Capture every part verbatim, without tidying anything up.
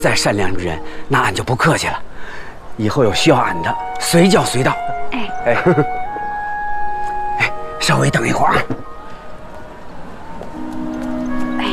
再善良的人，那俺就不客气了。以后有需要俺的，随叫随到。哎哎哎，稍微等一会儿啊。哎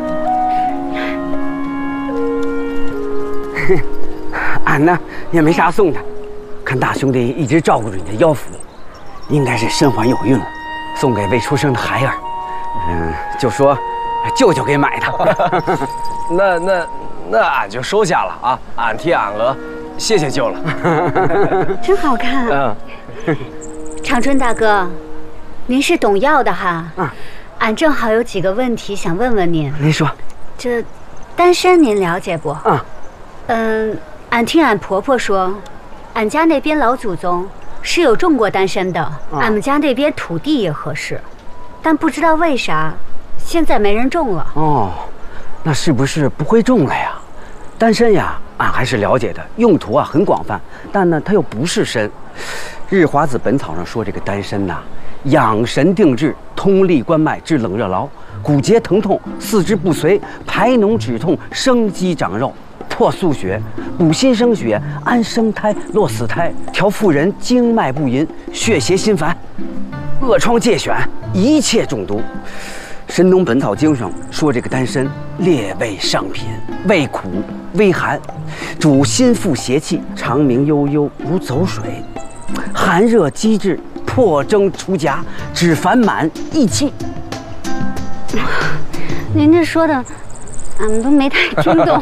呀，俺呢也没啥送的，看大兄弟一直照顾着你的腰腹，应该是身怀有孕了，送给未出生的孩儿。嗯，就说舅舅给买的。 那那那俺就收下了啊！俺替俺娥谢谢舅了。 真好看。嗯。长春大哥，您是懂药的哈。嗯。俺正好有几个问题想问问您。 您说。 这丹参您了解不？ 嗯。 嗯，俺听俺婆婆说，俺家那边老祖宗是有种过丹参的，嗯、俺们家那边土地也合适，但不知道为啥，现在没人种了。 哦。那是不是不会种了呀？丹参呀，俺还是了解的，用途啊很广泛，但呢它又不是参。日华子本草上说这个丹参呐，养神定志，通利关脉，治冷热劳，骨节疼痛，四肢不遂，排脓止痛，生肌长肉，破宿血，补心生血，安生胎，落死胎，调妇人经脉不淫，血邪心烦，恶疮疥癣，一切中毒。《神农本草经》上说，这个丹参列位上品，味苦微寒，主心腹邪气，长鸣悠悠如走水，寒热积滞，破征除夹，止烦满益气。 您这说的，俺们都没太听懂。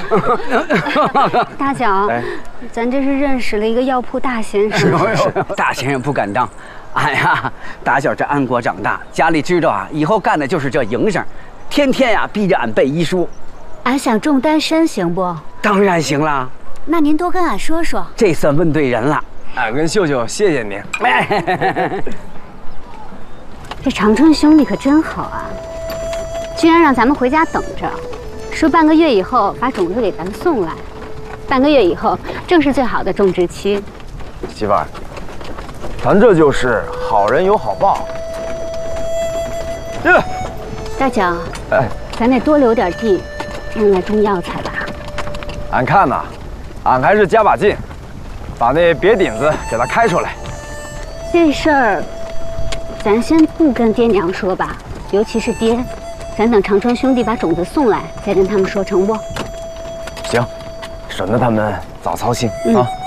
大脚，哎、咱这是认识了一个药铺大先生。 大先生不敢当。俺呀，打小这安国长大，家里知道啊，以后干的就是这营生，天天呀逼着俺背医书。 俺想种丹参行不？ 当然行啦。 那您多跟俺说说。 这算问对人了。 俺跟秀秀谢谢您。 这长春兄弟可真好啊，居然让咱们回家等着，说半个月以后把种子给咱们送来。半个月以后正是最好的种植期。 媳妇儿。咱这就是好人有好报。 耶，大脚，哎，咱得多留点地，用来种药材吧。 俺看呐，俺还是加把劲，把那别顶子给它开出来。 这事儿，咱先不跟爹娘说吧，尤其是爹，咱等长春兄弟把种子送来，再跟他们说成不？ 行，省得他们早操心、嗯、啊。